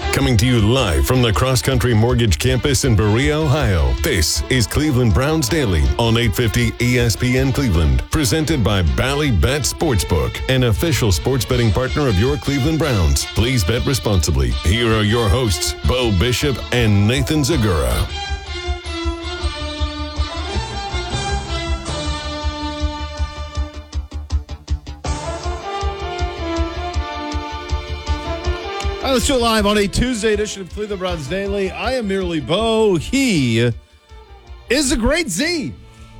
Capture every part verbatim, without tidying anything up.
Coming to you live from the Cross Country Mortgage Campus in Berea, Ohio. This is Cleveland Browns Daily on eight fifty E S P N Cleveland. Presented by Bally Bet Sportsbook, an official sports betting partner of your Cleveland Browns. Please bet responsibly. Here are your hosts, Bo Bishop and Nathan Zagura. All right, let's do it live on a Tuesday edition of Cleveland Browns Daily. I am merely Bo. He is a great Z.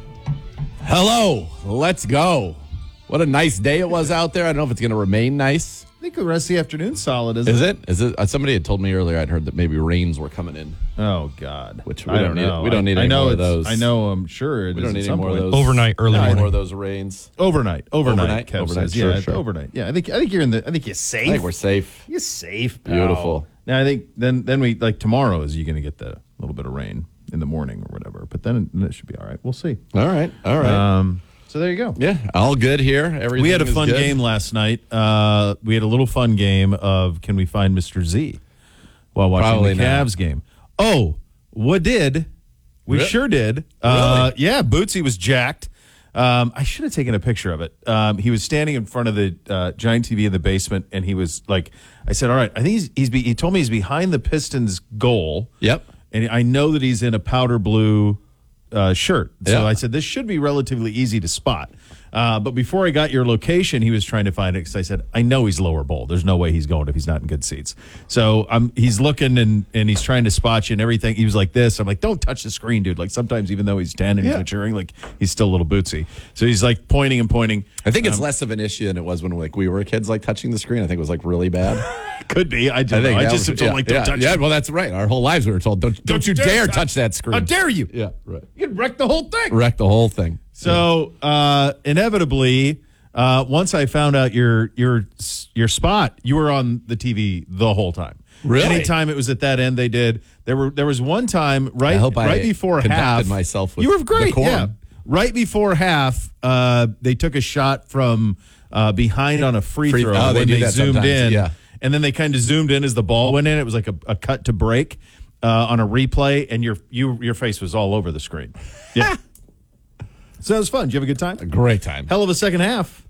Hello. Let's go. What a nice day it was out there. I don't know if it's going to remain nice. I think the rest of the afternoon's solid, isn't Is it? it? Is it? Uh, somebody had told me earlier I'd heard that maybe rains were coming in. Oh, God. Which we I don't don't need. know. We don't need I, any I know more of it's- those. I know, I'm sure it We is don't at need some any more of point. those. Overnight, early Any morning. more of those rains. Overnight. Overnight. Overnight? Kev Overnight, says. sure, yeah, sure. overnight. Yeah, I think I think you're in the I think you're safe. I think we're safe. You're safe. pal. Beautiful. Now I think then then we like tomorrow is you going to get the little bit of rain in the morning or whatever, but then, then it should be all right. We'll see. All right. All right. Um, so there you go. yeah. All good here. Everything. We had a is fun good. game last night. Uh, we had a little fun game of Can We Find Mister Z while watching Probably the not. Cavs game. Oh, what did? We Re- sure did. Uh, yeah, Bootsy was jacked. Um, I should have taken a picture of it. Um, he was standing in front of the uh, giant T V in the basement, and he was like, I said, all right, I think he's, he's be, he told me he's behind the Pistons goal. Yep. And I know that he's in a powder blue uh, shirt. So Yeah. I said, this should be relatively easy to spot. Uh, but before I got your location, he was trying to find it because I said, I know he's lower bowl. There's no way he's going if he's not in good seats. So um, he's looking and, and he's trying to spot you and everything. He was like this. I'm like, don't touch the screen, dude. Like sometimes even though he's ten and he's Yeah. maturing, like he's still a little bootsy. So he's like pointing and pointing. I think it's Um, less of an issue than it was when like we were kids, like touching the screen. I think it was like really bad. Could be. I, don't I think know. I that just was- told yeah, like, don't yeah, touch Yeah. it. Well, that's right. Our whole lives we were told, don't don't, you dare, touch that screen. How dare you? Yeah. Right. You could wreck the whole thing. Wreck the whole thing. So uh, inevitably, uh, once I found out your your your spot, you were on the T V the whole time. Really? Anytime it was at that end, they did. There were there was one time right I hope I right before conducted half. myself with you were great. decorum. Yeah. Right before half, uh, they took a shot from uh, behind on a free, Free- throw oh, they when do they that zoomed sometimes, in. yeah. And then they kind of zoomed in as the ball went in. It was like a, a cut to break uh, on a replay, and your you your face was all over the screen. Yeah. So it was fun. Did you have a good time? A great time. Hell of a second half.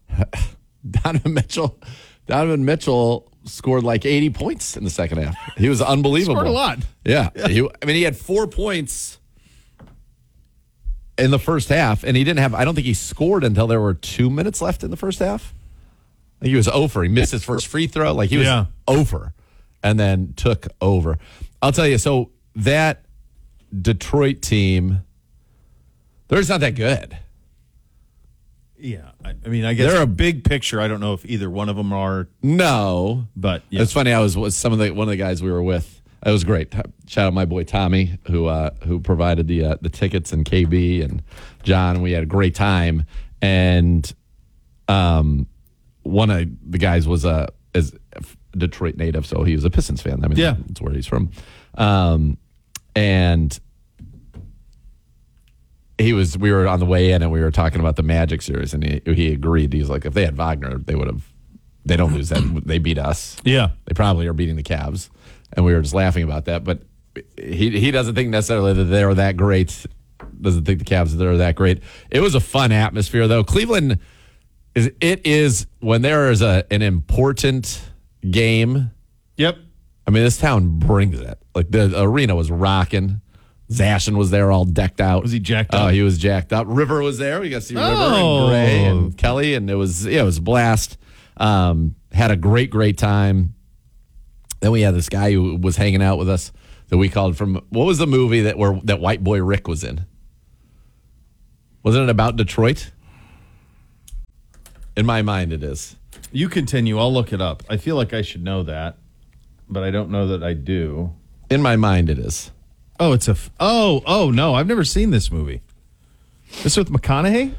Donovan Mitchell, Donovan Mitchell scored like eighty points in the second half. He was unbelievable. Scored a lot. Yeah. He, I mean, he had four points in the first half, and he didn't have, I don't think he scored until there were two minutes left in the first half. I think he was over. He missed his first free throw. Like he was Yeah. over and then took over. I'll tell you, so that Detroit team, they're just not that good. Yeah, I, I mean, I guess they're a big picture. I don't know if either one of them are, No. but yeah. It's funny. I was with some of the one of the guys we were with. It was great. Shout out my boy Tommy, who uh, who provided the uh, the tickets, and K B and John. We had a great time, and um, one of the guys was a is a Detroit native, so he was a Pistons fan. I mean, Yeah. that's where he's from, um, and. He was. We were on the way in, and we were talking about the Magic series, and he he agreed. He's like, if they had Wagner, they would have. They don't lose that. They beat us. yeah. They probably are beating the Cavs, and we were just laughing about that. But he he doesn't think necessarily that they're that great. Doesn't think the Cavs are that great. It was a fun atmosphere, though. Cleveland is. It is when there is a an important game. Yep. I mean, this town brings it. Like the arena was rocking. Zashin was there, all decked out. Was he jacked Oh, up? he was jacked up. River was there. We got to see River Oh. and Gray and Kelly, and it was yeah, it was a blast. Um, had a great, great time. Then we had this guy who was hanging out with us that we called from. What was the movie that where that white boy Rick was in? Wasn't it about Detroit? In my mind, it is. You continue. I'll look it up. I feel like I should know that, but I don't know that I do. In my mind, it is. Oh, it's a. F- oh, oh no, I've never seen this movie. This with McConaughey.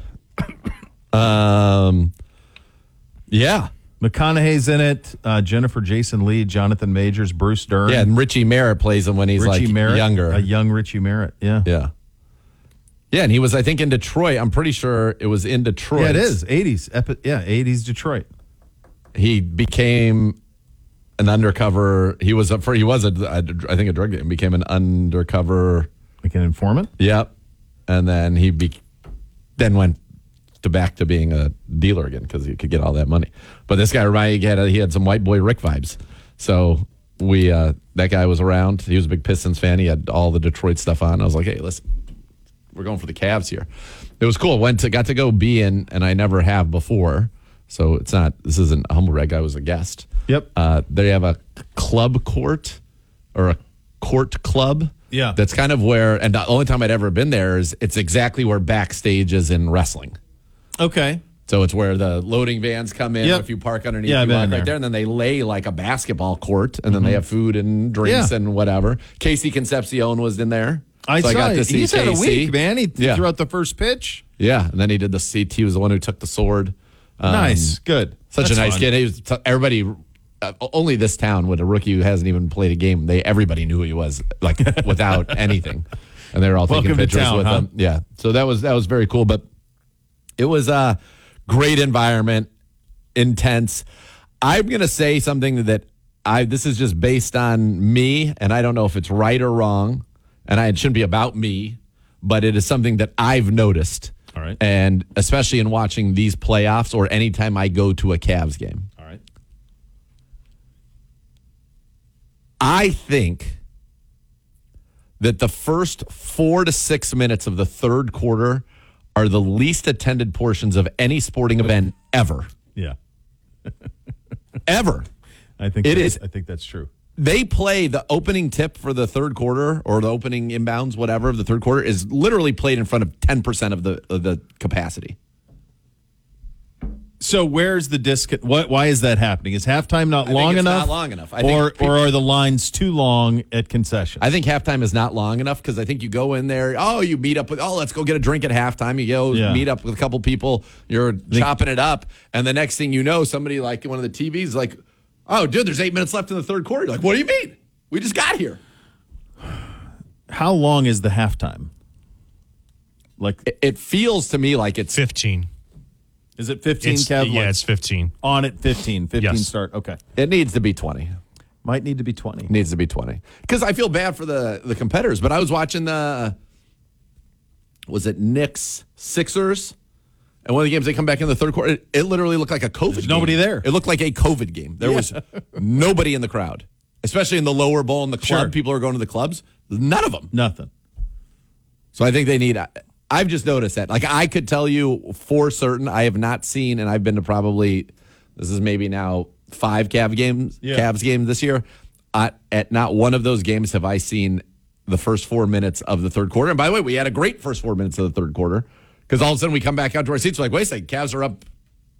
Um, yeah, McConaughey's in it. Uh, Jennifer Jason Leigh, Jonathan Majors, Bruce Dern. yeah, and Richie Merritt plays him when he's Richie like Merritt, younger. a young Richie Merritt. Yeah. Yeah. Yeah, and he was, I think, in Detroit. I'm pretty sure it was in Detroit. Yeah, it is eighties. Epi- yeah, eighties Detroit. He became an undercover. He was up for. He was a, a I think a drug dealer and became an undercover. Like an informant. Yep, and then he be, then went to back to being a dealer again because he could get all that money. But this guy reminded me, he had, he had some white boy Rick vibes. So we uh, that guy was around. He was a big Pistons fan. He had all the Detroit stuff on. I was like, hey, listen, we're going for the Cavs here. It was cool. Went to got to go be in, and I never have before. So it's not. This isn't a humble rag. I was a guest. Yep. Uh, they have a club court or a court club. Yeah. That's kind of where, and the only time I'd ever been there is it's exactly where backstage is in wrestling. Okay. So it's where the loading vans come in. Yep. If you park underneath, Yeah, you I've been walk in right there. there, and then they lay like a basketball court, and then they have food and drinks Yeah. and whatever. Casey Concepcion was in there. I so saw I got it. to see He's had a Casey. week, man. He Yeah. threw out the first pitch. Yeah, and then he did the seat. He was the one who took the sword. Um, Nice. Good. Such That's a nice fun. kid. He was t- everybody, uh, only this town with a rookie who hasn't even played a game. They everybody knew who he was, like without anything, and they were all taking Welcome to pictures town, with huh? him. Yeah, so that was that was very cool. But it was a great environment, intense. I'm gonna say something that I this is just based on me, and I don't know if it's right or wrong, and I, it shouldn't be about me, but it is something that I've noticed. All right. And especially in watching these playoffs or anytime I go to a Cavs game. All right. I think that the first four to six minutes of the third quarter are the least attended portions of any sporting event ever. Yeah. Ever. I think It that's, is- I think that's true. They play the opening tip for the third quarter or the opening inbounds, whatever, of the third quarter is literally played in front of ten percent of the of the capacity. So where's the disc? What? Why is that happening? Is halftime not I think long it's enough? not long enough. I think or people- or are the lines too long at concessions? I think halftime is not long enough because I think you go in there, oh, you meet up with, oh, let's go get a drink at halftime. You go Yeah. meet up with a couple people, you're chopping it up, and the next thing you know, somebody like one of the T Vs is like, oh, dude, there's eight minutes left in the third quarter. You're like, what do you mean? We just got here. How long is the halftime? Like, It, it feels to me like it's fifteen. is it fifteen? It's, Kev? yeah, Like, it's fifteen. on at fifteen. fifteen Yes. start. Okay. it needs to be twenty. Might need to be twenty. Needs to be twenty. Because I feel bad for the the competitors, but I was watching the was it Knicks Sixers? And one of the games they come back in the third quarter, it, it literally looked like a COVID There's game. nobody there. It looked like a COVID game. There was nobody in the crowd, especially in the lower bowl and the club. Sure. People are going to the clubs. None of them. Nothing. So I think they need. I've just noticed that. Like I could tell you for certain, I have not seen, and I've been to probably this is maybe now five Cav games, Yeah. Cavs games this year. Uh, at not one of those games have I seen the first four minutes of the third quarter. And by the way, we had a great first four minutes of the third quarter because all of a sudden we come back out to our seats. We're like, wait a second, Cavs are up.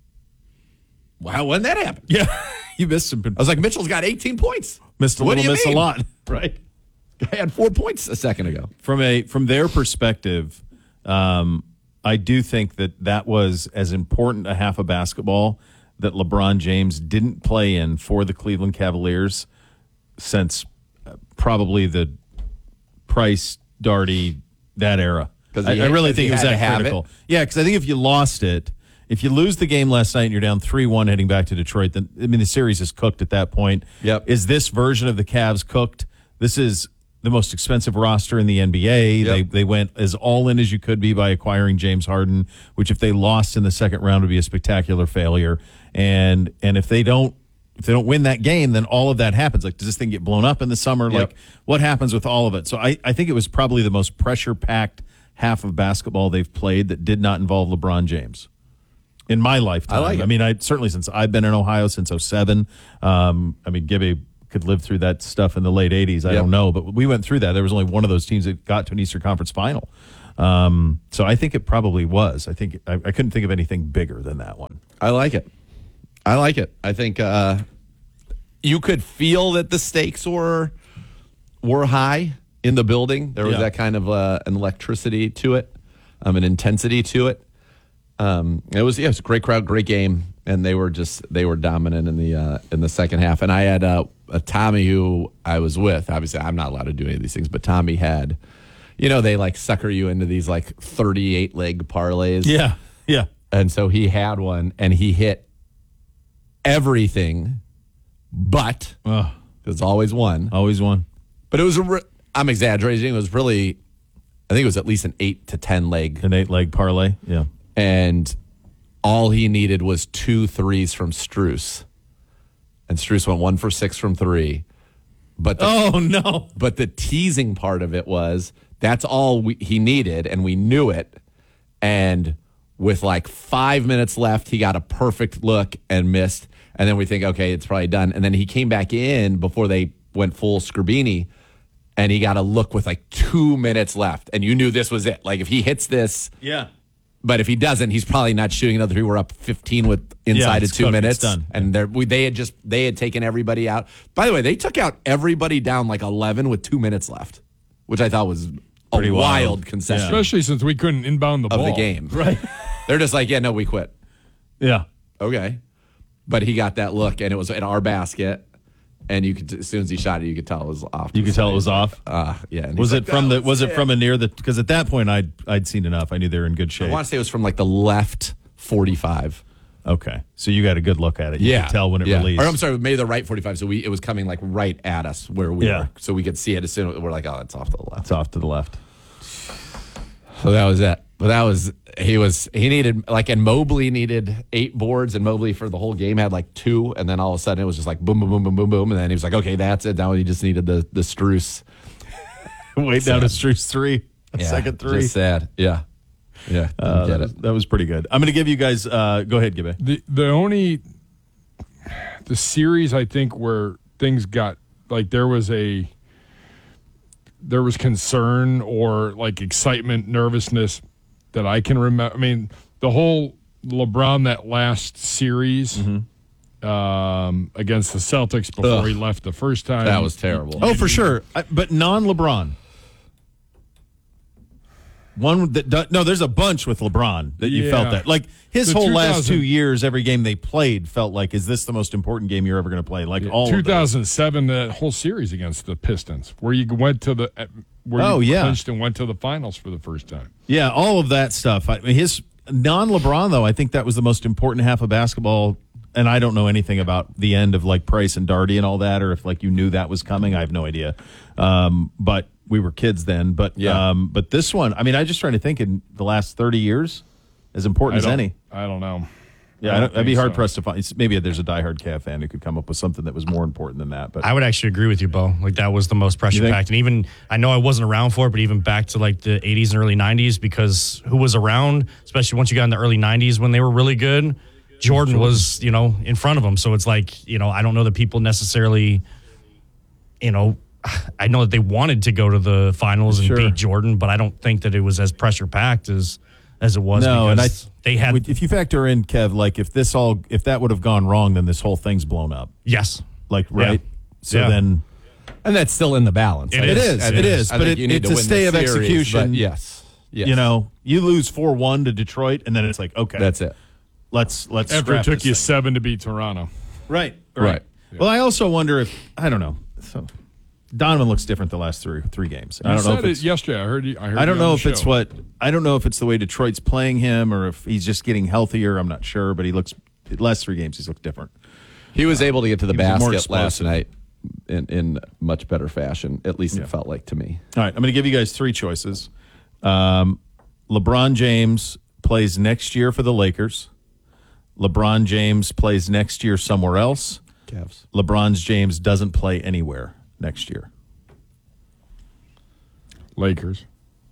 Wow, when did that happen? Yeah. You missed some. I was like, Mitchell's got eighteen points. Missed a What do little, you miss a mean? lot. Right. I had four points a second ago. From a from their perspective, um, I do think that that was as important a half of basketball that LeBron James didn't play in for the Cleveland Cavaliers since uh, probably the Price, Darty, that era. 'Cause I, he I had- really 'cause think he it was had to that have critical. it. Yeah, because I think if you lost it, if you lose the game last night and you're down three one heading back to Detroit, then I mean the series is cooked at that point. Yep. Is this version of the Cavs cooked? This is the most expensive roster in the N B A. Yep. They they went as all in as you could be by acquiring James Harden, which if they lost in the second round would be a spectacular failure. And and if they don't if they don't win that game, then all of that happens. Like, does this thing get blown up in the summer? Yep. Like, what happens with all of it? So I, I think it was probably the most pressure packed half of basketball they've played that did not involve LeBron James. In my lifetime. I like it. I mean, I certainly since I've been in Ohio since oh seven. Um, I mean, Gibby could live through that stuff in the late eighties. I Yep. don't know, but we went through that. There was only one of those teams that got to an Eastern Conference final. Um, so I think it probably was. I think I, I couldn't think of anything bigger than that one. I like it. I like it. I think uh, you could feel that the stakes were were high in the building. There was Yeah. that kind of uh, an electricity to it, um, an intensity to it. Um, it was yeah, it was a great crowd, great game, and they were just they were dominant in the uh, in the second half. And I had uh, a Tommy who I was with. Obviously, I'm not allowed to do any of these things, but Tommy had. You know, they like sucker you into these like thirty-eight leg parlays. Yeah, yeah. And so he had one and he hit everything but Oh, there's always one. always one. But it was, a re- I'm exaggerating. It was really, I think it was at least an eight to ten leg. An eight leg parlay. Yeah. And all he needed was two threes from Strus. And Strus went one for six from three. But the, Oh, no. but the teasing part of it was that's all we, he needed, and we knew it. And with like five minutes left, he got a perfect look and missed. And then we think, okay, it's probably done. And then he came back in before they went full Scribini, and he got a look with like two minutes left. And you knew this was it. Like if he hits this, Yeah. but if he doesn't, he's probably not shooting another three. We're up fifteen with inside Yeah, of it's two cooked. minutes, It's done. and they're, we, they had just they had taken everybody out. By the way, they took out everybody down like eleven with two minutes left, which I thought was a Pretty wild, wild. concession Especially since we couldn't inbound the of ball. the game. Right. They're just like, yeah, no, we quit. Yeah. Okay, but he got that look, and it was in our basket, and you could as soon as he shot it, you could tell it was off. You could tell it was off. Uh, yeah. and Was he's it like, from "That the? Was it it." from a near the? Because at that point, I'd I'd seen enough. I knew they were in good I shape. want to say it was from like the left forty-five. Okay, so you got a good look at it. You Yeah, could tell when it yeah. released. Or I'm sorry, maybe the right forty-five. So we it was coming like right at us where we Yeah. were, so we could see it as soon as we're like, oh, it's off to the left. It's off to the left. So that was it. But that was he was he needed like, and Mobley needed eight boards, and Mobley for the whole game had like two, and then all of a sudden it was just like boom, boom, boom, boom, boom, boom, and then he was like, okay, that's it. Now he just needed the the Strus. Wait down to Strus three, a Yeah, second three. Just sad. Yeah, yeah. Uh, get that, was, it. that was pretty good. I'm going to give you guys. Uh, go ahead, Gibby. The the only the series I think where things got like there was a there was concern or like excitement, nervousness that I can remember. I mean, the whole LeBron that last series Mm-hmm. um, against the Celtics before Ugh. he left the first time. That was terrible. Oh, for sure. I, but non-LeBron. One that do, no, there's a bunch with LeBron that you Yeah. felt that like his The whole last two thousand two years, every game they played felt like, is this the most important game you're ever going to play? Like all of two those. thousand seven, that whole series against the Pistons, where you went to the where Oh, you yeah. clinched and went to the finals for the first time. Yeah, all of that stuff. I mean, his non-LeBron though, I think that was the most important half of basketball. And I don't know anything about the end of like Price and Darty and all that, or if like you knew that was coming. I have no idea. Um, but we were kids then. But Yeah. um, but this one, I mean, I just trying to think in the last thirty years, as important I as don't- any. I don't know. Yeah, I I don't don't, I'd be think hard so. pressed to find. it's- Maybe there's a diehard Cavs fan who could come up with something that was more important than that. But I would actually agree with you, Bo. Like that was the most pressure think? packed, and even I know I wasn't around for it, but even back to like the eighties and early nineties, because who was around, especially once you got in the early nineties when they were really good, Jordan was, you know, in front of them. So it's like, you know, I don't know that people necessarily, you know, I know that they wanted to go to the finals and Sure. beat Jordan, but I don't think that it was as pressure packed as as it was. no, and I because they had would- if you factor in Kev, like if this all if that would have gone wrong, then this whole thing's blown up. yes. Like right. So Yeah. then And that's still in the balance. It I is. think- It I think- is, I but think it- you need it's to a win stay the of series, execution. but yes, yes. you know you lose four one to Detroit, and then it's like okay, that's it. Let's let's. After it scrap took this you thing. seven to beat Toronto. right, Right. Well, I also wonder if I don't know. So Donovan looks different the last three three games. I You don't know if said it it's, yesterday. I heard you. I, heard I don't you on know the if it's show. what I don't know if it's the way Detroit's playing him or if he's just getting healthier. I'm not sure, but he looks the last three games he's looked different. He was able to get to the He was more basket last explosive. night in, in much better fashion. At least Yeah. it felt like to me. All right, I'm going to give you guys three choices. Um, LeBron James plays next year for the Lakers. LeBron James plays next year somewhere else. Cavs. LeBron James doesn't play anywhere next year. Lakers.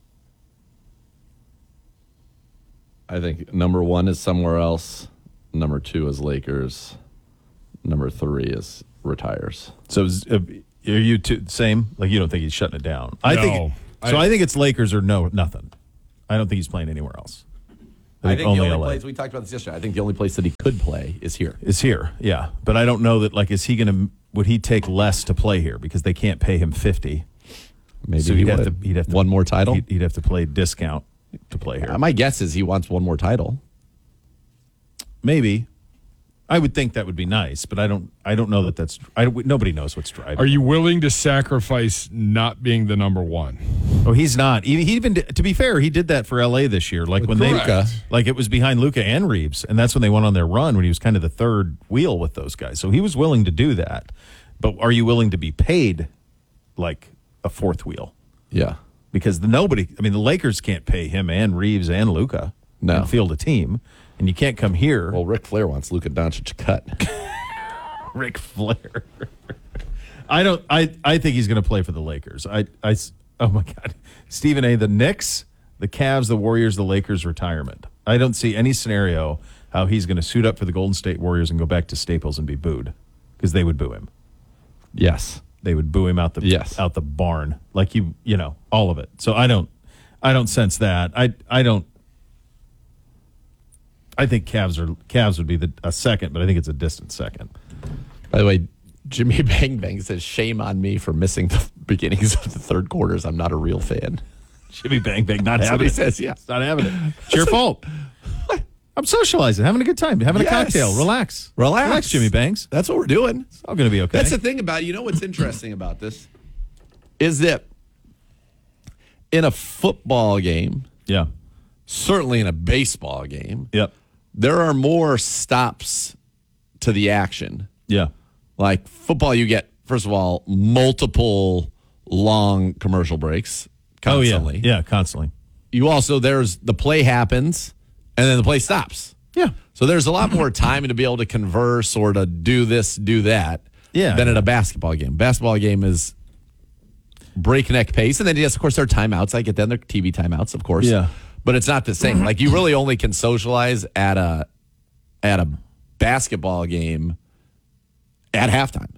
I think number one is somewhere else. Number two is Lakers. Number three is retires. So is, uh, are you two same? Like you don't think he's shutting it down? I No. think so. I, I- think it's Lakers or no nothing. I don't think he's playing anywhere else. I think the only L A place we talked about this yesterday. I think the only place that he could play is here. is here. Yeah, but I don't know that. Like, is he going to? Would he take less to play here because they can't pay him fifty? Maybe So he he'd have would. to. He'd have to one more title. He'd, he'd have to play discount to play here. Uh, My guess is he wants one more title. Maybe. I would think that would be nice, but I don't. I don't know that that's. I, nobody knows what's driving. Are you willing to sacrifice not being the number one? Oh, he's not. He, he even did- to be fair, he did that for L A this year. Like when Correct. they like it was behind Luka and Reeves, and that's when they went on their run when he was kind of the third wheel with those guys. So he was willing to do that. But are you willing to be paid like a fourth wheel? Yeah. Because the nobody, I mean, the Lakers can't pay him and Reeves and Luka No. and field a team, and you can't come here. Well, Ric Flair wants Luka Doncic cut. Ric Flair. I don't. I, I think he's going to play for the Lakers. I, I. Oh my God, Stephen A. The Knicks, the Cavs, the Warriors, the Lakers retirement. I don't see any scenario how he's going to suit up for the Golden State Warriors and go back to Staples and be booed, because they would boo him. Yes. They would boo him out the Yes. out the barn, like you you know all of it. So I don't. I don't sense that. I I don't. I think Cavs are Cavs would be the a second, but I think it's a distant second. By the way, Jimmy Bang Bang says, shame on me for missing the beginnings of the third quarters. I'm not a real fan. Jimmy Bang Bang not That's what having he it. says, yeah. It's not having it. It's your fault. I'm socializing, having a good time, having Yes. a cocktail. Relax. Relax. Relax, Jimmy Banks. That's what we're doing. It's all going to be okay. That's the thing about, you know what's interesting about this? Is that in a football game, yeah. certainly in a baseball game, Yep. there are more stops to the action. Yeah. Like football, you get, first of all, multiple long commercial breaks constantly. Oh, yeah. Yeah, constantly. You also, there's the play happens and then the play stops. Yeah. So there's a lot more time to be able to converse or to do this, do that Yeah. than at a basketball game. Basketball game is breakneck pace. And then, yes, of course, there are timeouts. I get them. They're T V timeouts, of course. Yeah. But it's not the same. Like, you really only can socialize at a at a basketball game at halftime.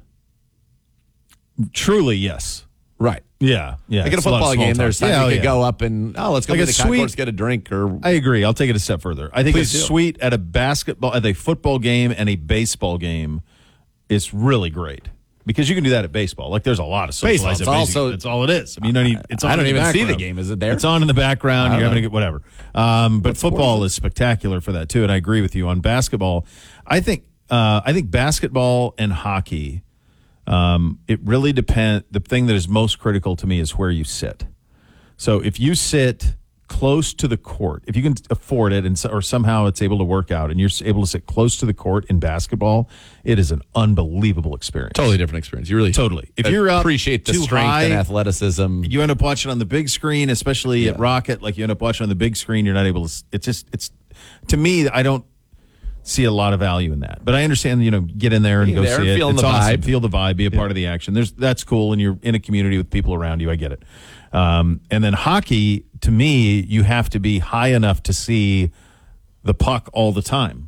Truly, yes. Right. Yeah. Yeah. Like at a It's lot of football small game, talk. there's time Yeah, you oh, could yeah. go up and, oh, let's go Like to a the sweet- concourse, get a drink. Or I agree. I'll take it a step further. I think Please a do. suite at a basketball, at a football game and a baseball game is really great. Because you can do that at baseball. Like there's a lot of Baseball, socializing. it's also- That's all it is. I mean, you don't need, it's on I don't in the even see the background. game. Is it there? It's on in the background. I You're don't having to know. get whatever. Um, but sport football is is spectacular for that too. And I agree with you on basketball. I think uh, I think basketball and hockey. Um, it really depends. The thing that is most critical to me is where you sit. So if you sit close to the court, if you can afford it, and so, or somehow it's able to work out, and you're able to sit close to the court in basketball, it is an unbelievable experience. totally different experience. You really Totally. If you're up appreciate the too strength high, and athleticism. you end up watching on the big screen, especially at Yeah. Rocket. Like you end up watching on the big screen, you're not able to. It's just it's to me. I don't see a lot of value in that, but I understand. You know, get in there and Be go there, see it. feeling It's the awesome. vibe. Feel the vibe. Be a part of the action. There's that's cool, and you're in a community with people around you. I get it. Um, and then hockey, to me, you have to be high enough to see the puck all the time,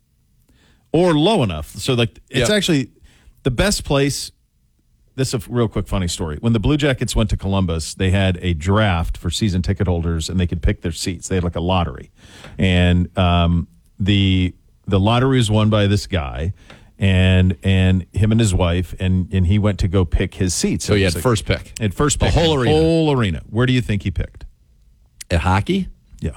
or low enough. So like it's Yeah. actually the best place. This is a real quick funny story. When the Blue Jackets went to Columbus, they had a draft for season ticket holders, and they could pick their seats. They had like a lottery, and um, the the lottery was won by this guy, and and him and his wife, and and he went to go pick his seats. So he it had was like- first pick. At first The pick, whole arena. whole arena. Where do you think he picked? At hockey? Yeah,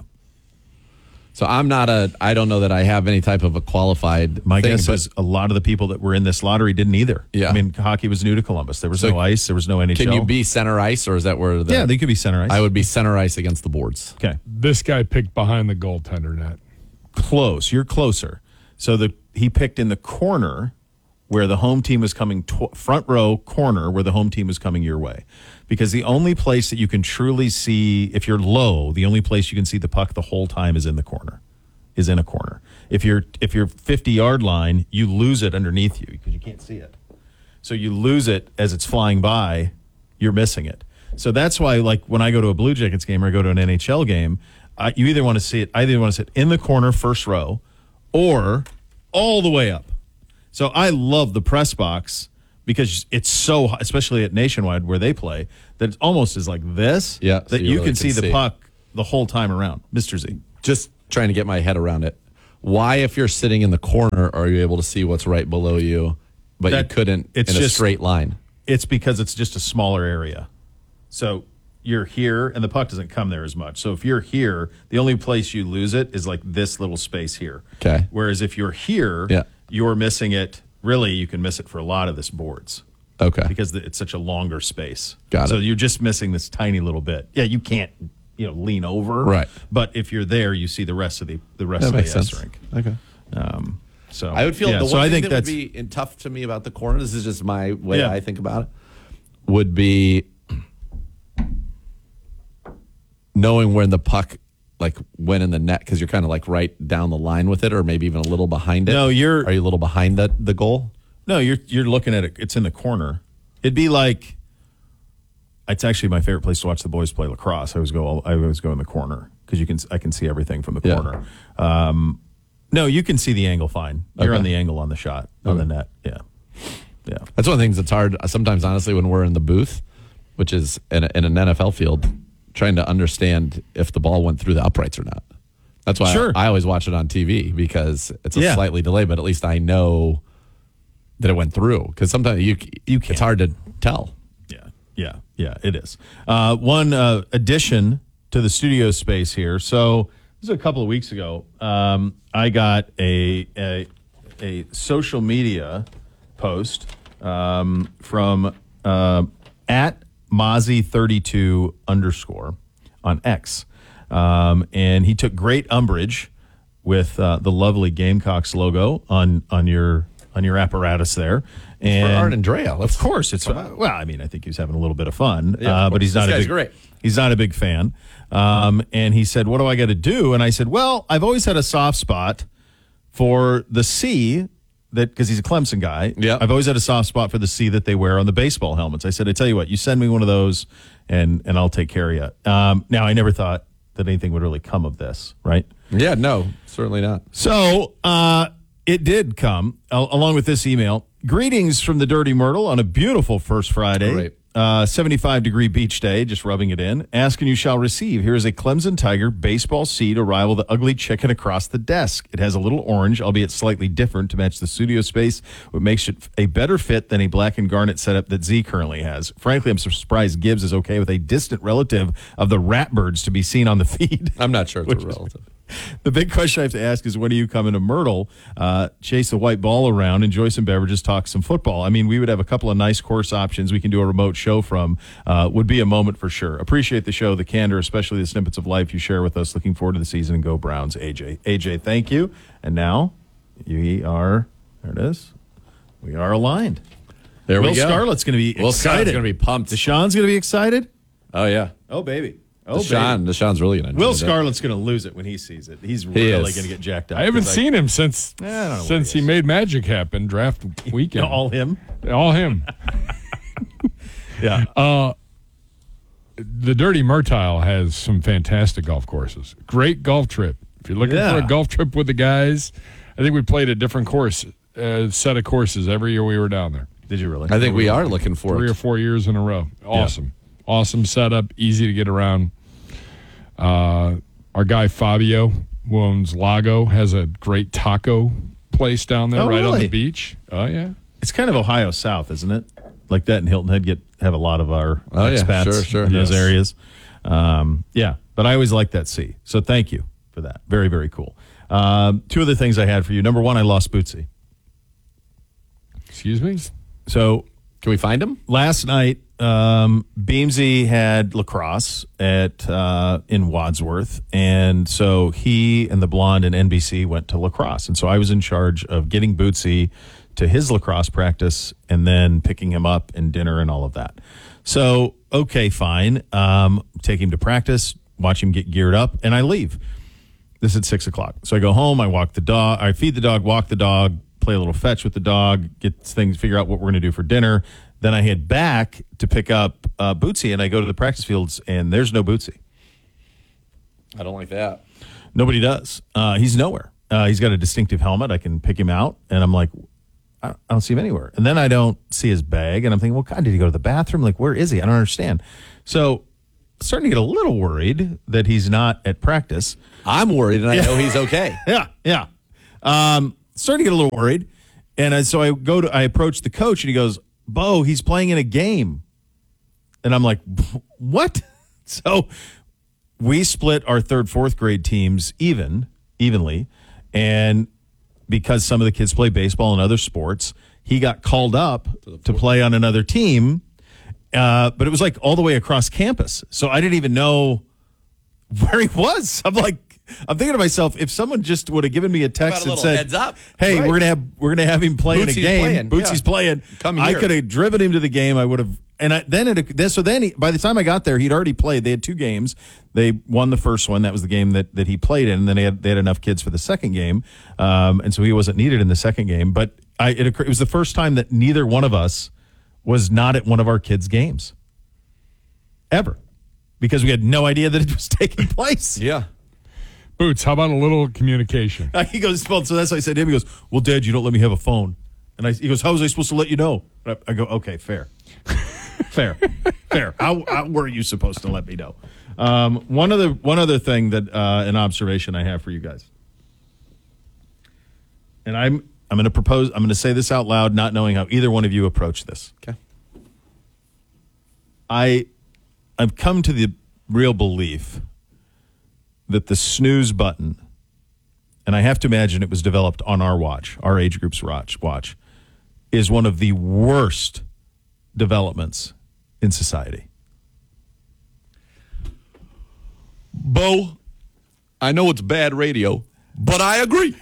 So I'm not a, I don't know that I have any type of a qualified my thing, guess but is a lot of the people that were in this lottery didn't either. Yeah. I mean, hockey was new to Columbus. There was So no ice. There was no N H L. can you be center ice or is that where the, Yeah, they could be center ice. I would be center ice against the boards. Okay. This guy picked behind the goaltender net. Close. You're closer. So the he picked in the corner where the home team was coming, tw- front row corner where the home team was coming your way. Because the only place that you can truly see, if you're low, the only place you can see the puck the whole time is in the corner, is in a corner. If you're if you're fifty-yard line, you lose it underneath you because you can't see it. So you lose it as it's flying by, you're missing it. So that's why, like, when I go to a Blue Jackets game or I go to an N H L game, I, you either want to see it, I either want to sit in the corner, first row, or all the way up. So I love the press box because it's so, especially at Nationwide where they play, that it almost is like this, Yeah, so that you you really can see can the see. puck the whole time around. Mister Z. Just trying to get my head around it. Why, if you're sitting in the corner, are you able to see what's right below you, but That- you couldn't it's in a just- straight line? It's because it's just a smaller area. So you're here, and the puck doesn't come there as much. So if you're here, the only place you lose it is like this little space here. Okay. Whereas if you're here, Yeah. you're missing it. Really, you can miss it for a lot of this boards. Okay. Because the, it's such a longer space. Got so it. you're just missing this tiny little bit. Yeah, you can't, you know, lean over. Right. But if you're there, you see the rest of the the rest That of the makes S sense. rink. Okay. Um, so I would feel yeah, the so one I thing think that would that's be in- tough to me about the corner, this is just my way Yeah. I think about it, would be knowing when the puck like went in the net because you're kind of like right down the line with it or maybe even a little behind it. No, you're- Are you a little behind the, the goal? no, you're you're looking at it. It's in the corner. It'd be like. It's actually my favorite place to watch the boys play lacrosse. I always go. I always go in the corner because you can. I can see everything from the Yeah. corner. Um, no, you can see the angle fine. You're Okay. on the angle on the shot on the net. Yeah, yeah. That's one of the things that's hard sometimes, honestly, when we're in the booth, which is in, a, in an N F L field, trying to understand if the ball went through the uprights or not. That's why Sure. I, I always watch it on T V because it's a Yeah. slightly delayed, but at least I know that it went through. Because sometimes you, You it's can't. hard to tell. Yeah, yeah, yeah, it is. Uh, one uh, addition to the studio space here. So this is a couple of weeks ago. Um, I got a, a a social media post um, from uh, at Mozzie thirty-two underscore on X, um, and he took great umbrage with uh, the lovely Gamecocks logo on on your on your apparatus there. And For Art and Drea. of course, it's well. I mean, I think he's having a little bit of fun, Yeah, of uh, but course. he's not This a guy's big, great. He's not a big fan. Um, and he said, "What do I got to do?" And I said, "Well, I've always had a soft spot for the C that because he's a Clemson guy. Yep. I've always had a soft spot for the C that they wear on the baseball helmets." I said, "I tell you what, you send me one of those, and and I'll take care of you." Um, now, I never thought that anything would really come of this, right? Yeah, no, certainly not. So uh, it did come al- along with this email. Greetings from the Dirty Myrtle on a beautiful first Friday. Great. Uh, seventy-five degree beach day, just rubbing it in. Ask and you shall receive. Here is a Clemson Tiger baseball C to rival the ugly chicken across the desk. It has a little orange, albeit slightly different to match the studio space, what makes it a better fit than a black and garnet setup that Z currently has. Frankly, I'm surprised Gibbs is okay with a distant relative of the Ratbirds to be seen on the feed. I'm not sure it's Which a is- relative. The big question I have to ask is when are you coming to Myrtle? Uh, chase a white ball around, enjoy some beverages, talk some football. I mean, we would have a couple of nice course options we can do a remote show from. Uh, would be a moment for sure. Appreciate the show, the candor, especially the snippets of life you share with us. Looking forward to the season and go Browns, A J. A J, thank you. And now we are, there it is, we are aligned. There Will we go. Scarlett's going to be Will excited. Scarlett's gonna be pumped. Deshaun's going to be excited. Oh, yeah. Oh, baby. Oh, Deshaun, Deshaun's really going to Will Scarlett's going to lose it when he sees it. He's He really is. going to get jacked up. I haven't 'cause seen him since I don't know what since he he, is. made magic happen draft weekend. all him. All him. Yeah. The Dirty Myrtile has some fantastic golf courses. Great golf trip. If you're looking Yeah. for a golf trip with the guys, I think we played a different course, uh, set of courses every year we were down there. Did you really? I think we are looking for Three it. or four years in a row. Awesome. Awesome setup. Easy to get around. Uh, our guy Fabio, who owns Lago, has a great taco place down there Oh, right on really? the beach. Oh, yeah. It's kind of Ohio South, isn't it? Like that in Hilton Head get have a lot of our Oh, yeah. expats Sure, sure. in those Yes. areas. Um, yeah, but I always like that C. So thank you for that. Very, very cool. Um, two other things I had for you. Number one, I lost Bootsy. Excuse me? So Can we find him? last night, um, Beamsy had lacrosse at uh, in Wadsworth, and so he and the blonde and N B C went to lacrosse, and so I was in charge of getting Bootsy to his lacrosse practice and then picking him up and dinner and all of that. So okay, fine, um, take him to practice, watch him get geared up, and I leave. This is at six o'clock. So I go home, I walk the dog, I feed the dog, walk the dog, play a little fetch with the dog, get things, figure out what we're going to do for dinner. Then I head back to pick up uh, Bootsy, and I go to the practice fields, and there's no Bootsy. I don't like that. Nobody does. Uh, he's nowhere. Uh, he's got a distinctive helmet. I can pick him out, and I'm like, I I don't see him anywhere. And then I don't see his bag, and I'm thinking, well, God, did he go to the bathroom? Like, where is he? I don't understand. So starting to get a little worried that he's not at practice. I'm worried, and I know he's okay. Yeah, yeah. Um, starting to get a little worried, and I, so I go to I approach the coach, and he goes, "Bo, he's playing in a game," and I'm like, "What?" So we split our third, fourth grade teams even evenly, and because some of the kids play baseball and other sports, he got called up to play on another team, uh, but it was like all the way across campus. So I didn't even know where he was. I'm like, I'm thinking to myself, if someone just would have given me a text a and little said, heads up? "Hey, Right. we're gonna have we're gonna have him play in a Bootsy's game," playing, Bootsy's yeah. playing. Come I here. could have driven him to the game. I would have, and I, then it. Then, so then, he, by the time I got there, he'd already played. They had two games. They won the first one. That was the game that, that he played in. And then they had they had enough kids for the second game, um, and so he wasn't needed in the second game. But I it, occurred, it was the first time that neither one of us was not at one of our kids' games ever, because we had no idea that it was taking place. Yeah. Boots, how about a little communication? He goes, well, so that's what I said to him. He goes, well, Dad, you don't let me have a phone. And I, he goes, how was I supposed to let you know? And I, I go, okay, fair. fair. Fair. How, how were you supposed to let me know? Um, one other one other thing that uh, an observation I have for you guys. And I'm I'm going to propose, I'm going to say this out loud, not knowing how either one of you approach this. Okay. I I've come to the real belief that the snooze button, and I have to imagine it was developed on our watch, our age group's watch, watch, is one of the worst developments in society. Bo, I know it's bad radio, but I agree.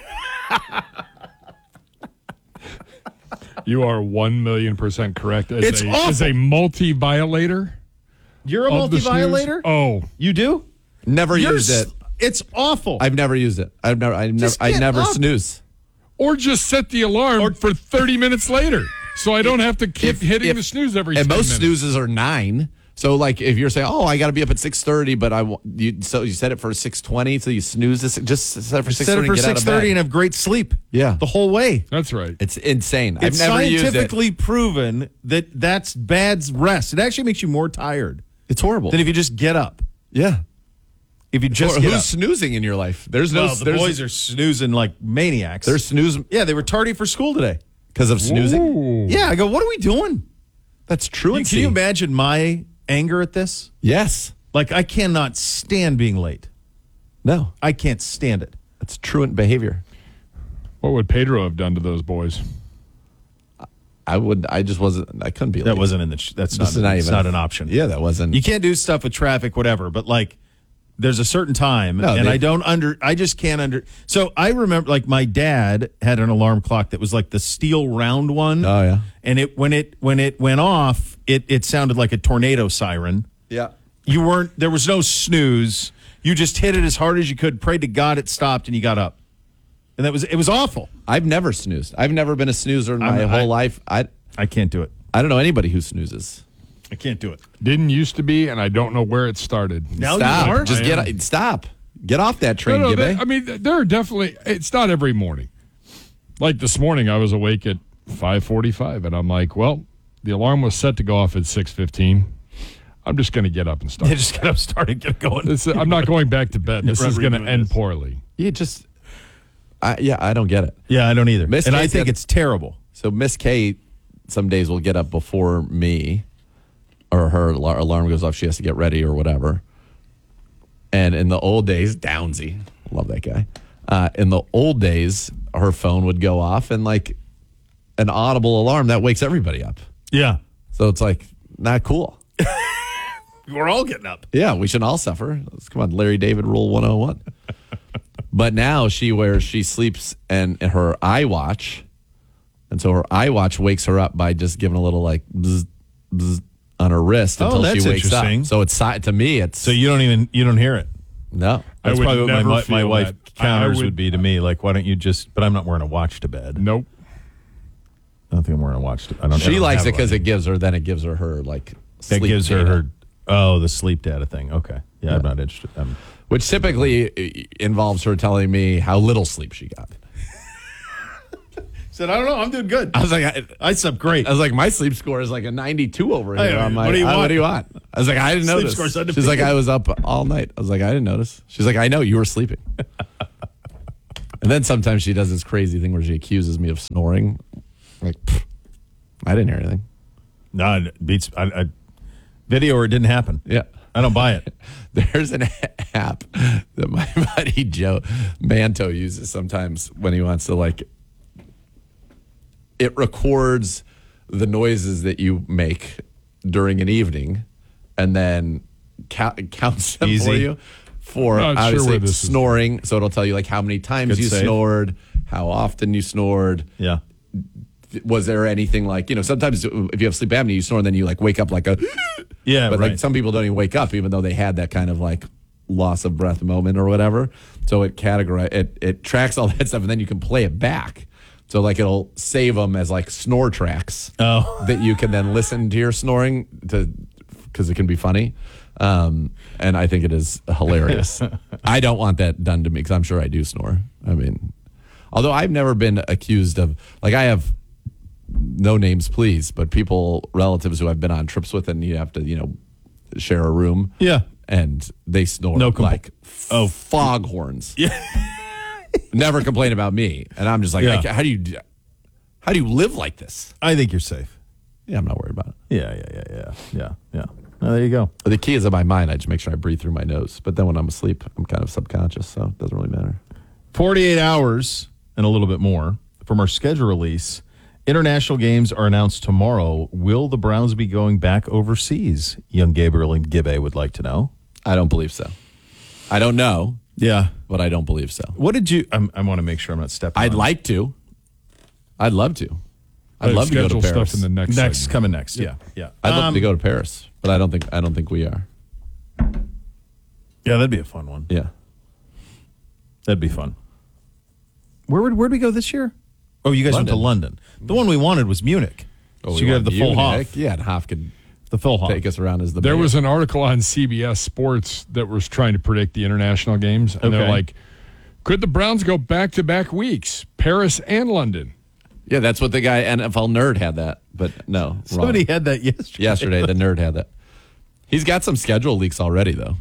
You are one million percent correct. As It's a, awful. As a multi-violator You're a of the snooze- multi-violator? Oh, You do? Never You're used s- it. It's awful. I've never used it. I've never. I never. Just I get never up. snooze. or just set the alarm for thirty minutes later, so I don't have to keep hitting the snooze every. And ten most minutes. snoozes are nine. So like if you're saying, oh, I got to be up at six thirty, but I wa- you so you set it for six twenty, so you snooze this. Just set it for six Set thirty. it for get out of six thirty bed. and have great sleep. Yeah. The whole way. That's right. It's insane. It's I've never used it. scientifically proven that that's bad rest. It actually makes you more tired It's horrible. than if you just get up. yeah. If you just Or get who's up. snoozing in your life? There's no. Well, the there's, boys are snoozing like maniacs. They're snooze yeah, they were tardy for school today. because of snoozing. Ooh. Yeah, I go, what are we doing? That's You- truancy. Can you imagine my anger at this? Yes. Like, I cannot stand being late. No. I can't stand it. That's truant behavior. What would Pedro have done to those boys? I would. I just wasn't. I couldn't be. That late. wasn't in the. Sh- that's not. This is not it's even- not an option. Yeah, that wasn't. You can't do stuff with traffic, whatever. But like, there's a certain time, No, and they- I don't under. I just can't under. So I remember, like, my dad had an alarm clock that was like the steel round one. Oh, yeah. And it when it when it went off, it it sounded like a tornado siren. Yeah. You weren't. There was no snooze. You just hit it as hard as you could. Prayed to God it stopped, and you got up. And that was it. Was awful. I've never snoozed. I've never been a snoozer in my I'm- whole I- life. I. I can't do it. I don't know anybody who snoozes. I can't do it. Didn't used to be, and I don't know where it started. Now Stop. you are. Just I get. am. Stop. Get off that train, No, no, Gibby. they- I mean, there are definitely. It's not every morning. Like this morning, I was awake at five forty-five, and I'm like, well, the alarm was set to go off at six fifteen. I'm just going to get up and start. They just got up, started, get going. This, I'm not going back to bed. This Right, is we're going to doing end this. poorly. you just. I, yeah, I don't get it. Yeah, I don't either. Miss and I Kate think said- it's terrible. So Miss Kate, some days will get up before me, or her alar- alarm goes off. She has to get ready or whatever. And in the old days, Downsy, love that guy. Uh, in the old days, her phone would go off, and like an audible alarm that wakes everybody up. Yeah. So it's like not cool. We're all getting up. Yeah, we should all suffer. Let's come on, Larry David Rule one oh one. But now she wears, she sleeps and her iWatch, and so her iWatch wakes her up by just giving a little like bzz, bzz on her wrist Oh, until that's she wakes interesting. up. So it's si- to me, it's So you don't even, you don't hear it. no. That's I would probably what my, never my, my feel wife that. counters I would, would- be to me. Like, why don't you just, but I'm not wearing a watch to bed. Nope. I don't think I'm wearing a watch to I don't I She don't likes have it because one. it gives her, then it gives her her like That sleep gives her data, her, oh, the sleep data thing. Okay. Yeah, I'm not interested. I'm, which typically uh, involves her telling me how little sleep she got. said, I don't know. I'm doing good. I was like, I, I slept great. I was like, my sleep score is like a ninety-two over here. Hey, I'm what like, do you "Uh, want?" What do you want? I was like, I didn't Sleep notice. score's undefeated. She's like, I was up all night. I was like, I didn't notice. She's like, I know you were sleeping. And then sometimes she does this crazy thing where she accuses me of snoring. Like, pfft, I didn't hear anything. No, it beats, I, I, video or it didn't happen. Yeah. I don't buy it. There's an app that my buddy Joe Manto uses sometimes when he wants to like. it records the noises that you make during an evening, and then ca- counts them Easy. for you for Not sure obviously where this is snoring. So it'll tell you like how many times Good you save. snored, how often you snored. Yeah. Was there anything like, you know, sometimes if you have sleep apnea, you snore and then you like wake up like a, Yeah, but right. like some people don't even wake up even though they had that kind of like loss of breath moment or whatever. So it categorize it, it tracks all that stuff and then you can play it back. So like it'll save them as like snore tracks Oh. that you can then listen to your snoring to because it can be funny. Um, and I think it is hilarious. I don't want that done to me because I'm sure I do snore. I mean, although I've never been accused of like I have no names, please, but people, relatives who I've been on trips with, and you have to, you know, share a room. Yeah. And they snore No compl- like Oh. foghorns. Yeah. Never complain about me, and I'm just like, Yeah. I- how do you, do- how do you live like this? I think you're safe. Yeah, I'm not worried about it. Yeah, yeah, yeah, yeah, yeah, yeah. Oh, there you go. But the key is in my mind. I just make sure I breathe through my nose. But then when I'm asleep, I'm kind of subconscious, so it doesn't really matter. forty-eight hours and a little bit more from our schedule release. International games are announced tomorrow. Will the Browns be going back overseas? Young Gabriel and Gibbe would like to know. I don't believe so. I don't know, Yeah. but I don't believe so. What did you? I'm, I want to make sure I'm not stepping. I'd on- like to. I'd love to. I'd Uh, love to go to schedule Paris. stuff in the next. next segment. coming next. Yeah, yeah. I'd love Um, to go to Paris, but I don't think I don't think we are. Yeah, that'd be a fun one. Yeah. That'd be fun. Where would where'd we go this year? Oh, you guys went to London. The one we wanted was Munich. Oh, so we you could have want the full Munich. Hoff. Yeah, and Hoff could The full Hoff. take us around as the. There mayor. was an article on C B S Sports that was trying to predict the international games, and they're Okay. like, could the Browns go back to back weeks, Paris and London? Yeah, that's what the guy N F L nerd had that, but no, wrong. Somebody had that yesterday. yesterday. The nerd had that. He's got some schedule leaks already though.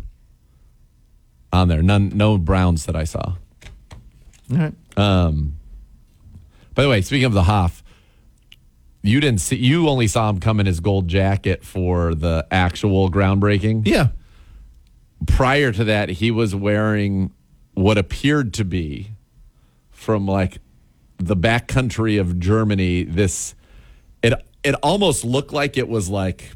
On there, none, no Browns that I saw. All right. Um, by the way, speaking of the Hoff, you didn't see. You only saw him come in his gold jacket for the actual groundbreaking. Yeah. Prior to that, he was wearing what appeared to be from like the backcountry of Germany. This it it almost looked like it was like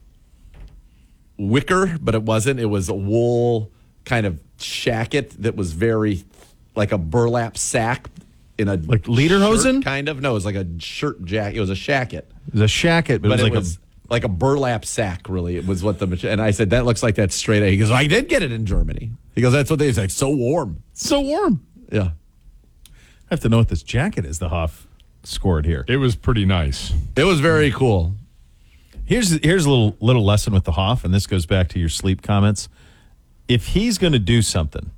wicker, but it wasn't. It was a wool kind of shacket that was very like a burlap sack in a Like lederhosen? shirt, kind of. No, it was like a shirt jacket. It was a shacket. It was a shacket, but, But it was it like was like a burlap sack, really. It was what the mach- and I said that looks like that's straight. A. He goes, I did get it in Germany. He goes, that's what they. It's like so warm. a so warm. Yeah, I have to know what this jacket is. The Hoff scored here. It was pretty nice. it was very cool. Here's here's a little little lesson with the Hoff, and this goes back to your sleep comments. If he's going to do something,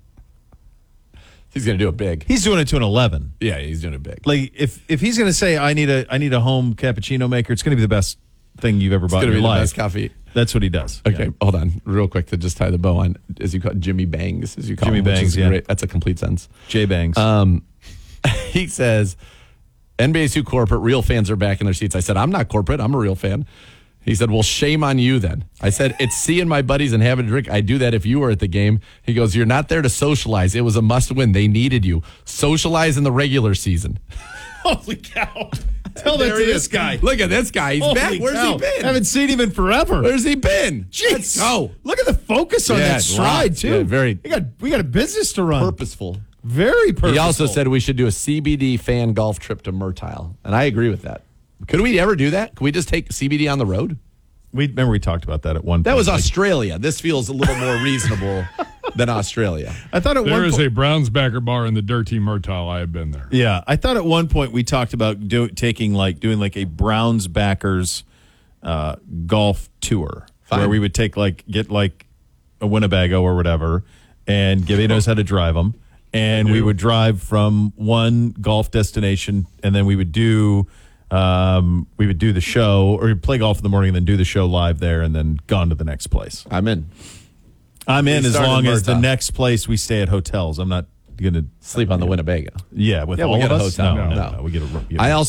He's gonna do it big. he's doing it to an eleven. Yeah, he's doing it big. Like if if he's going to say I need a I need a home cappuccino maker, it's going to be the best thing you've ever It's bought in gonna your be the life. best coffee. That's what he does. Okay, Yeah. hold on, real quick to just tie the bow on. As you call it, Jimmy Bangs, as you call Jimmy him, which Bangs, is yeah. great. That's a complete sentence. J Bangs. Um, he says, N B A's too corporate. Real fans are back in their seats. I said, I'm not corporate. I'm a real fan. He said, well, shame on you then. I said, it's seeing my buddies and having a drink. I do that if you were at the game. He goes, you're not there to socialize. It was a must win. They needed you. Socialize in the regular season. Holy cow! Tell that There to he this is. guy. Look at this guy. He's Holy back. Where's cow. he been? Haven't seen him in forever. Where's he been? Let's Jeez. go. Look at the focus on Yeah, that stride lots. too. Yeah, very- We got we got a business to run. Purposeful. Very purposeful. He also said we should do a C B D fan golf trip to Myrtile. And I agree with that. Could we ever do that? Could we just take C B D on the road? we remember we talked about that at one. That point. was Like, Australia. This feels a little more reasonable than Australia. I thought at There one is point. a Browns backer bar in the Dirty Myrtile. I have been there. Yeah, I thought at one point we talked about do, taking like doing like a Browns backers uh, golf tour Fine. where we would take like get like a Winnebago or whatever, and Gibby knows how to drive them, and we would drive from one golf destination, and then we would do um, we would do the show or we'd play golf in the morning, and then do the show live there, and then gone to the next place. I'm in. I'm in We as start in long as the Murtaugh. next place we stay at hotels. I'm not gonna Sleep on the Winnebago. yeah with Yeah, all we'll of get a us. hotel. No, no, No. no, no, we get a. we get I a- also